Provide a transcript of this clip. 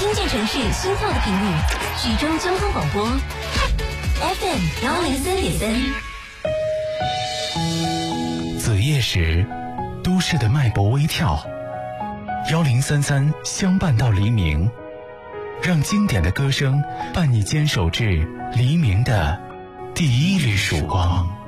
听见城市心跳的频率，徐州交通广播 FM103.3。 子夜时，都市的脉搏微跳，1033相伴到黎明，让经典的歌声伴你坚守至黎明的第一缕曙光。